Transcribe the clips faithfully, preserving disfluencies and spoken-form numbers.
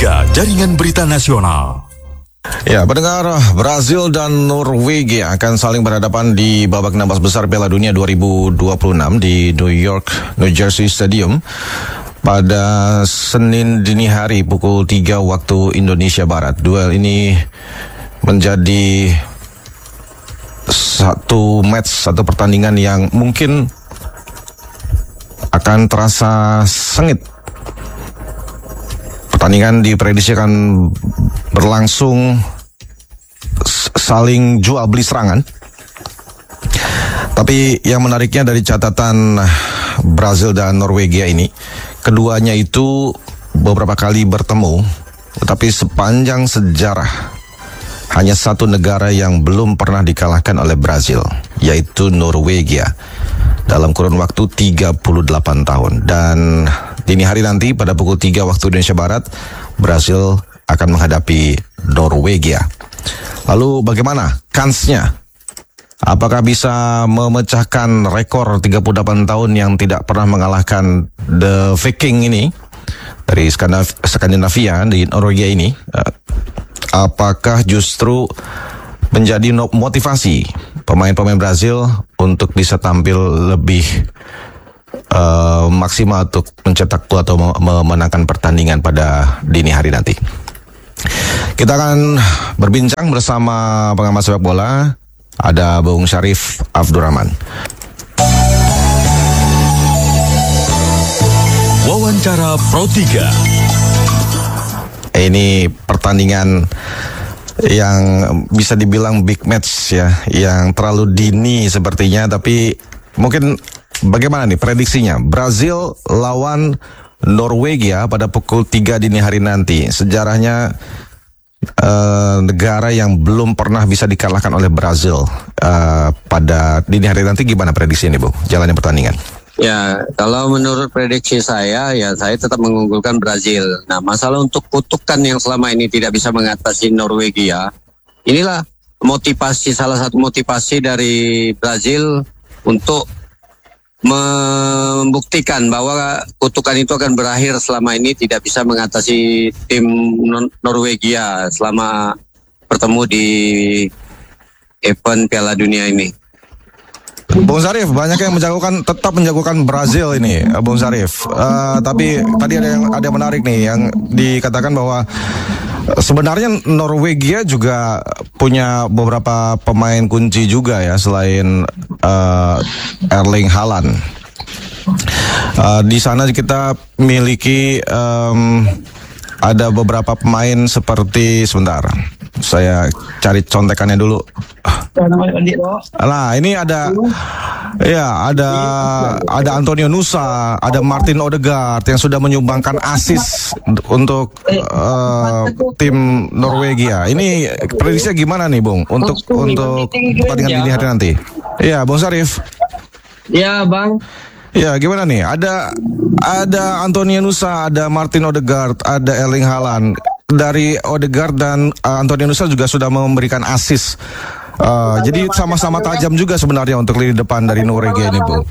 tiga Jaringan Berita Nasional. Ya, pendengar, Brazil dan Norwegia akan saling berhadapan di babak enam belas besar Piala Dunia dua ribu dua puluh enam di New York, New Jersey Stadium pada Senin dini hari pukul tiga waktu Indonesia Barat. Duel ini menjadi satu match, satu pertandingan yang mungkin akan terasa sengit. Pertandingan diprediksi akan berlangsung saling jual beli serangan. Tapi yang menariknya dari catatan Brazil dan Norwegia ini, keduanya itu beberapa kali bertemu, tetapi sepanjang sejarah hanya satu negara yang belum pernah dikalahkan oleh Brazil, yaitu Norwegia, dalam kurun waktu tiga puluh delapan tahun. Dan dini hari nanti pada pukul tiga waktu Indonesia Barat, Brazil akan menghadapi Norwegia. Lalu bagaimana kansnya? Apakah bisa memecahkan rekor tiga puluh delapan tahun yang tidak pernah mengalahkan The Viking ini dari Skandinavia di Norwegia ini? Apakah justru menjadi motivasi pemain-pemain Brazil untuk bisa tampil lebih Uh, maksimal untuk mencetak gol atau memenangkan pertandingan pada dini hari nanti. Kita akan berbincang bersama pengamat sepak bola, ada Bung Syarif Abdurrahman. Wawancara Pro tiga. Ini pertandingan yang bisa dibilang big match ya, yang terlalu dini sepertinya, tapi mungkin bagaimana nih prediksinya? Brazil lawan Norwegia pada pukul tiga dini hari nanti. Sejarahnya uh, negara yang belum pernah bisa dikalahkan oleh Brazil uh, pada dini hari nanti. Gimana prediksi ini, Bu? Jalannya pertandingan. Ya, kalau menurut prediksi saya, ya saya tetap mengunggulkan Brazil. Nah, masalah untuk kutukan yang selama ini tidak bisa mengatasi Norwegia, inilah motivasi, salah satu motivasi dari Brazil untuk membuktikan bahwa kutukan itu akan berakhir selama ini tidak bisa mengatasi tim Norwegia selama bertemu di event Piala Dunia ini. Bung Syarif, banyak yang menjagokan, tetap menjagokan Brazil ini, Bung Syarif. Uh, tapi tadi ada yang ada yang menarik nih, yang dikatakan bahwa sebenarnya Norwegia juga punya beberapa pemain kunci juga ya, selain uh, Erling Haaland. Uh, di sana kita miliki um, ada beberapa pemain seperti, sebentar, saya cari contekannya dulu. Nah, ini ada, ya ada ada Antonio Nusa, ada Martin Odegaard yang sudah menyumbangkan assist untuk uh, tim Norwegia. Ini prediksinya gimana nih, Bung, untuk untuk pertandingan dini hari nanti? Iya, Bung Syarif. Ya, Bang. Ya, gimana nih? Ada ada Antonio Nusa, ada Martin Odegaard, ada Erling Haaland. Dari Odegaard dan uh, Antonio Nusa juga sudah memberikan assist. Uh, jadi sama-sama tajam juga sebenarnya untuk lini depan dari Norwegia ini, Bu.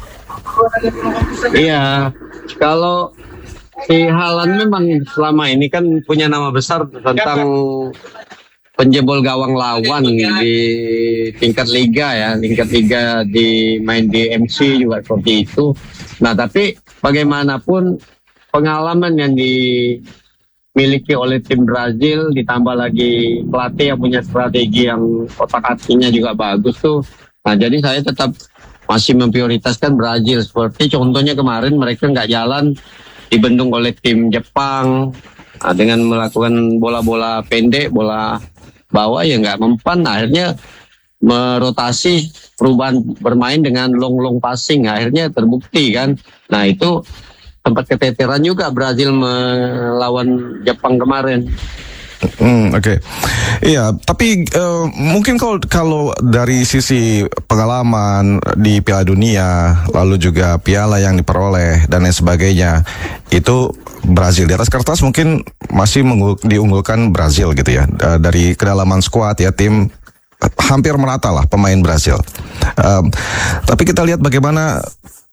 Iya, kalau si Haaland memang selama ini kan punya nama besar tentang penjebol gawang lawan di tingkat liga ya, tingkat liga di main di M C juga seperti itu. Nah, tapi bagaimanapun pengalaman yang dimiliki oleh tim Brazil ditambah lagi pelatih yang punya strategi yang otak-atiknya juga bagus tuh. Nah, jadi saya tetap masih memprioritaskan Brazil. Seperti contohnya kemarin mereka nggak jalan, dibendung oleh tim Jepang nah, dengan melakukan bola-bola pendek, bola bawah ya nggak mempan, akhirnya merotasi perubahan bermain dengan long-long passing, akhirnya terbukti kan. Nah, itu tempat keteteran juga Brazil melawan Jepang kemarin. Hmm, oke. Okay. Iya, tapi uh, mungkin kalau kalau dari sisi pengalaman di Piala Dunia, lalu juga piala yang diperoleh dan lain sebagainya, itu Brazil di atas kertas mungkin masih menggul, diunggulkan Brazil gitu ya. Uh, dari kedalaman skuad ya, tim hampir merata lah pemain Brazil. Um, tapi kita lihat bagaimana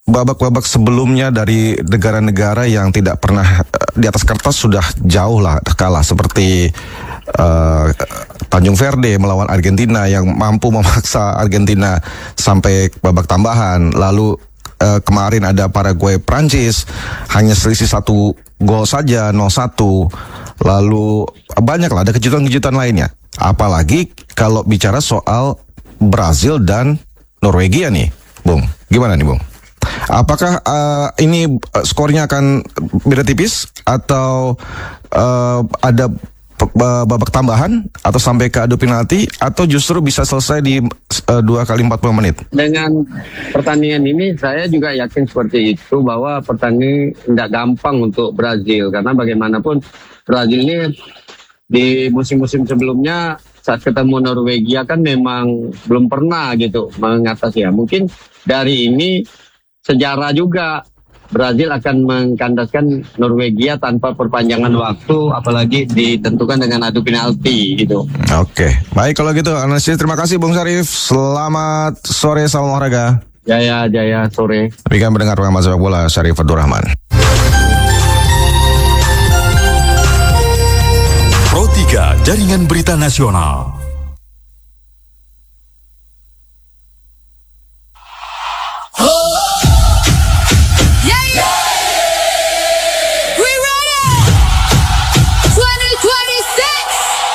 babak-babak sebelumnya dari negara-negara yang tidak pernah uh, di atas kertas sudah jauh lah kalah, seperti uh, Tanjung Verde melawan Argentina yang mampu memaksa Argentina sampai babak tambahan. Lalu uh, kemarin ada Paraguay Prancis, hanya selisih satu gol saja, nol satu. Lalu banyak lah, ada kejutan-kejutan lainnya. Apalagi kalau bicara soal Brazil dan Norwegia nih, Bung. Gimana nih, Bung? Apakah uh, ini uh, skornya akan beda tipis atau uh, ada babak tambahan atau sampai ke adu penalti, atau justru bisa selesai di uh, dua kali empat puluh menit? Dengan pertandingan ini saya juga yakin seperti itu, bahwa pertandingan tidak gampang untuk Brazil, karena bagaimanapun Brazil ini di musim-musim sebelumnya saat ketemu Norwegia kan memang belum pernah gitu mengatasi ya. Mungkin dari ini sejarah juga Brazil akan mengkandaskan Norwegia tanpa perpanjangan waktu, apalagi ditentukan dengan adu penalti gitu. Oke, baik kalau gitu analisis. Terima kasih Bung Syarif. Selamat sore, salam olahraga. Jaya, jaya sore. Demikian mendengar pengamat sepak bola Syarif Abdurrahman. Pro tiga Jaringan Berita Nasional.